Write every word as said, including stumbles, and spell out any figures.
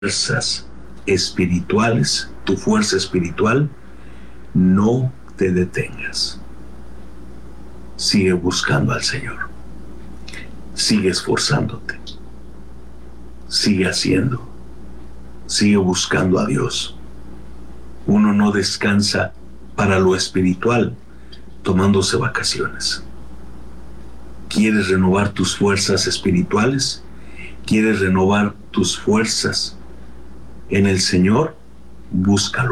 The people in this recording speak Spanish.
fuerzas espirituales, tu fuerza espiritual, no te detengas. Sigue buscando al Señor. Sigue esforzándote. Sigue haciendo. Sigue buscando a Dios. Uno no descansa para lo espiritual tomándose vacaciones. ¿Quieres renovar tus fuerzas espirituales? ¿Quieres renovar tus fuerzas en el Señor? Búscalo.